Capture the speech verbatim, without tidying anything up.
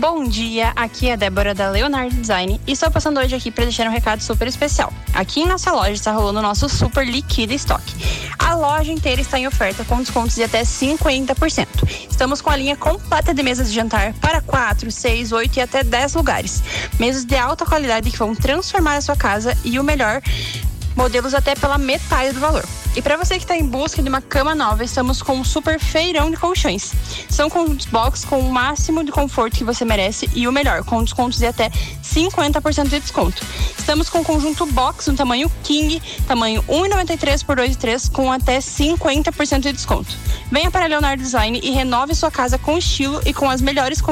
Bom dia, aqui é a Débora da Leonardo Design e estou passando hoje aqui para deixar um recado super especial. Aqui em nossa loja está rolando o nosso Super Liquida Estoque. A loja inteira está em oferta com descontos de até cinquenta por cento. Estamos com a linha completa de mesas de jantar para quatro, seis, oito e até dez lugares. Mesas de alta qualidade que vão transformar a sua casa e o melhor, modelos até pela metade do valor. E para você que está em busca de uma cama nova, estamos com um super feirão de colchões. São colchões box com o máximo de conforto que você merece e o melhor, com descontos de até cinquenta por cento de desconto. Estamos com o conjunto box no tamanho King, tamanho um e noventa e três por dois e três, com até cinquenta por cento de desconto. Venha para a Leonardo Design e renove sua casa com estilo e com as melhores condições